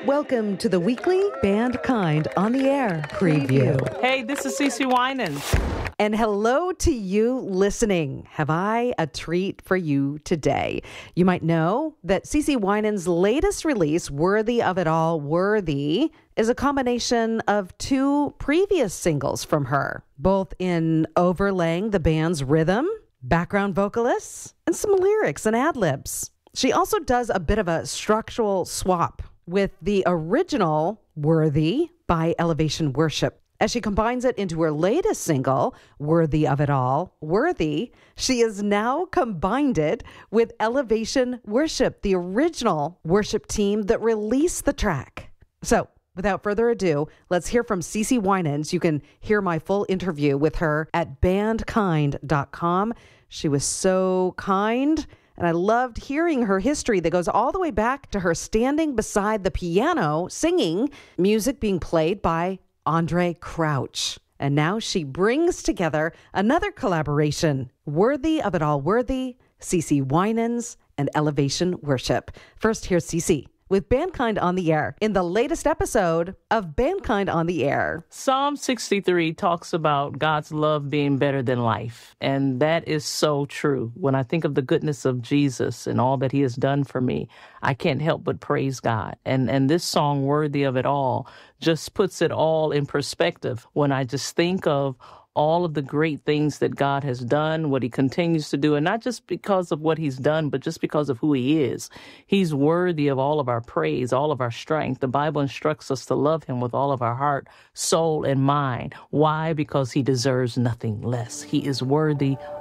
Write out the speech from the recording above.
Welcome to the weekly Band Kind on the Air preview. Hey, this is CeCe Winans. And hello to you listening. Have I a treat for you today? You might know that CeCe Winans' latest release, Worthy of It All, Worthy, is a combination of two previous singles from her, both in overlaying the band's rhythm, background vocalists, and some lyrics and ad-libs. She also does a bit of a structural swap with the original Worthy by Elevation Worship. As she combines it into her latest single, Worthy of It All, Worthy, she has now combined it with Elevation Worship, the original worship team that released the track. So, without further ado, let's hear from CeCe Winans. You can hear my full interview with her at bandkind.com. She was so kind. And I loved hearing her history that goes all the way back to her standing beside the piano, singing, music being played by Andraé Crouch. And now she brings together another collaboration, Worthy of It All, Worthy, CeCe Winans, and Elevation Worship. First, here's CeCe with Bandkind on the Air in the latest episode of Bandkind on the Air. Psalm 63 talks about God's love being better than life. And that is so true. When I think of the goodness of Jesus and all that he has done for me, I can't help but praise God. And this song, Worthy of It All, just puts it all in perspective when I just think of all of the great things that God has done, what he continues to do, and not just because of what he's done, but just because of who he is. He's worthy of all of our praise, all of our strength. The Bible instructs us to love him with all of our heart, soul, and mind. Why? Because he deserves nothing less. He is worthy